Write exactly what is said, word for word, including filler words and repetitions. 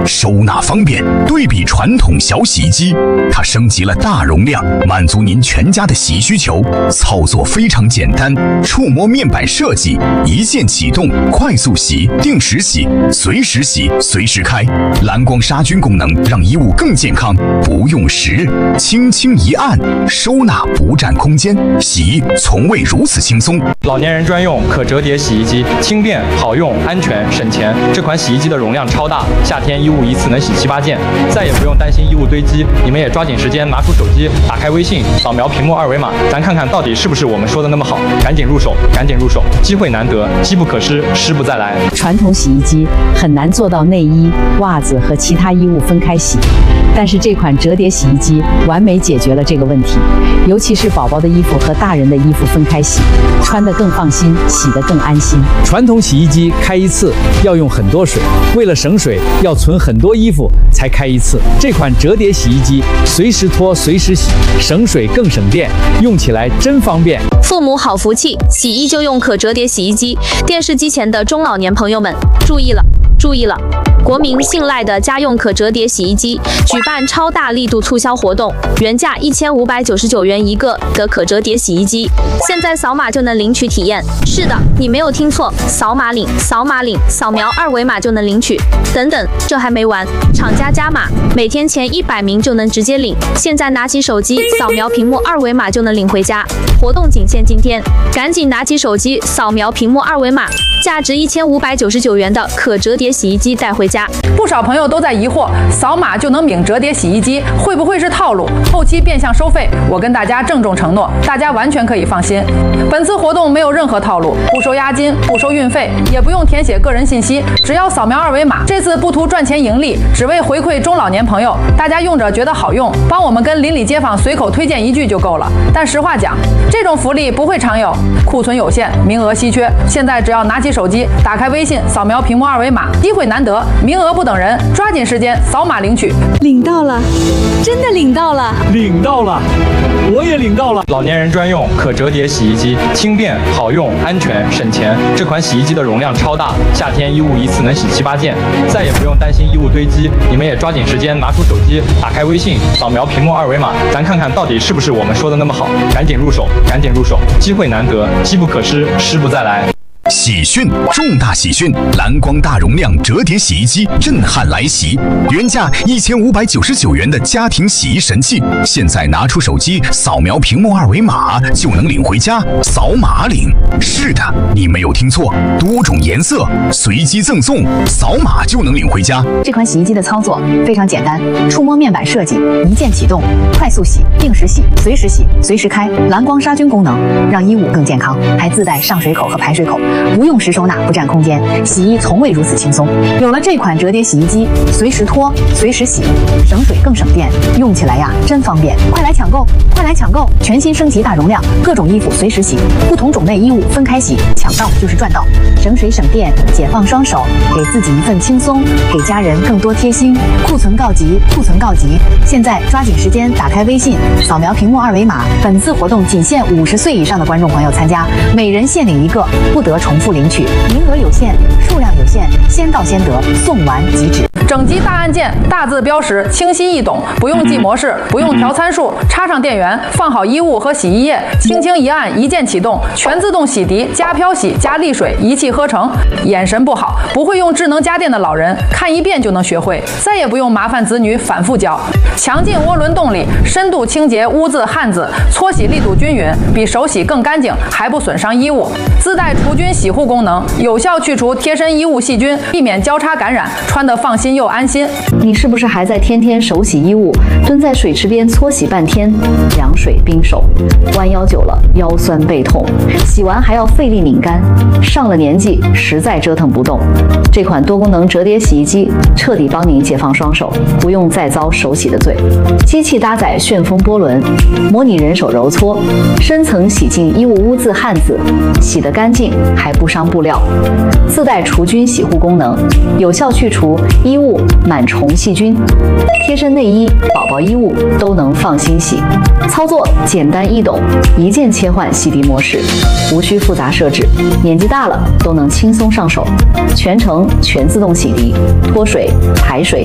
收纳方便。对比传统小洗衣机，它升级了大容量，满足您全家的洗衣需求。操作非常简单，触摸面板设计，一键启动，快速洗、定时洗、随时洗、随时开。蓝光杀菌功能让衣物更健康，不用时，轻轻一按，收纳不占空间，洗衣从未如此轻松。 老年人专用可折叠洗衣机，轻便好用，安全省钱。这款洗衣机的容量超大，夏天衣物一次能洗七八件，再也不用担心衣物堆积。你们也抓紧时间拿出手机，打开微信，扫描屏幕二维码，咱看看到底是不是我们说的那么好。赶紧入手，赶紧入手，机会难得，机不可失，失不再来。 传统洗衣机很难做到内衣、袜子和其他衣物分开洗，但是这款折叠洗衣机完美解决了这个问题，尤其是宝宝的衣服和大人的衣服分开洗，穿得更放心，洗得更安心。 传统洗衣机开一次要用很多水，为了省水，要存很多衣服才开一次。这款折叠洗衣机随时脱随时洗，省水更省电，用起来真方便。 父母好福气，洗衣就用可折叠洗衣机。电视机前的中老年朋友们注意了，注意了！国民信赖的家用可折叠洗衣机举办超大力度促销活动，原价一千五百九十九元一个的可折叠洗衣机，现在扫码就能领取体验。是的，你没有听错，扫码领，扫码领，扫描二维码就能领取。等等，这还没完，厂家加码，每天前一百名就能直接领。现在拿起手机，扫描屏幕二维码就能领回家。活动仅限今天，赶紧拿起手机，扫描屏幕二维码，价值一千五百九十九元的可折叠洗衣机带回家。 不少朋友都在疑惑，扫码就能领折叠洗衣机，会不会是套路？后期变相收费？我跟大家郑重承诺，大家完全可以放心。本次活动没有任何套路，不收押金，不收运费，也不用填写个人信息，只要扫描二维码。这次不图赚钱盈利，只为回馈中老年朋友，大家用着觉得好用，帮我们跟邻里街坊随口推荐一句就够了。但实话讲，这种福利不会常有，库存有限，名额稀缺。现在只要拿起手机，打开微信，扫描屏幕二维码，机会难得，名额不等人，抓紧时间扫码领取。 领到了，真的领到了， 领到了，我也领到了。 老年人专用可折叠洗衣机，轻便好用，安全省钱。这款洗衣机的容量超大，夏天衣物一次能洗七八件，再也不用担心衣物堆积。你们也抓紧时间拿出手机，打开微信，扫描屏幕二维码，咱看看到底是不是我们说的那么好。赶紧入手，赶紧入手，机会难得，机不可失，失不再来。 喜讯，重大喜讯！蓝光大容量折叠洗衣机震撼来袭，原价一千五百九十九元的家庭洗衣神器，现在拿出手机扫描屏幕二维码就能领回家，扫码领。是的，你没有听错，多种颜色随机赠送，扫码就能领回家。 这款洗衣机的操作非常简单，触摸面板设计，一键启动，快速洗、定时洗、随时洗、随时开，蓝光杀菌功能让衣物更健康，还自带上水口和排水口。不用时收纳，不占空间，洗衣从未如此轻松。有了这款折叠洗衣机，随时脱，随时洗，省水更省电，用起来呀真方便！快来抢购，快来抢购！全新升级大容量，各种衣服随时洗，不同种类衣物分开洗，抢到就是赚到，省水省电，解放双手，给自己一份轻松，给家人更多贴心。库存告急，库存告急！现在抓紧时间，打开微信，扫描屏幕二维码。本次活动仅限五十岁以上的观众朋友参加，每人限领一个，不得重复领取，名额有限，数量有限，先到先得，送完即止。 整机大按键，大字标识，清晰易懂，不用记模式，不用调参数，插上电源，放好衣物和洗衣液，轻轻一按，一键启动，全自动洗涤，加漂洗，加沥水，一气呵成。眼神不好，不会用智能家电的老人，看一遍就能学会，再也不用麻烦子女反复教。强劲涡轮动力，深度清洁污渍汗渍，搓洗力度均匀，比手洗更干净，还不损伤衣物。自带除菌洗护功能，有效去除贴身衣物细菌，避免交叉感染，穿得放心又安心。 你是不是还在天天手洗衣物，蹲在水池边搓洗半天，凉水冰手，弯腰久了腰酸背痛，洗完还要费力拧干，上了年纪实在折腾不动。这款多功能折叠洗衣机彻底帮你解放双手，不用再遭手洗的罪。机器搭载旋风波轮，模拟人手揉搓，深层洗净衣物污渍汗渍，洗得干净还不伤布料。自带除菌洗护功能，有效去除衣物螨虫细菌，贴身内衣、宝宝衣物都能放心洗。操作简单易懂，一键切换洗涤模式，无需复杂设置，年纪大了都能轻松上手。全程全自动洗涤，脱水、排水、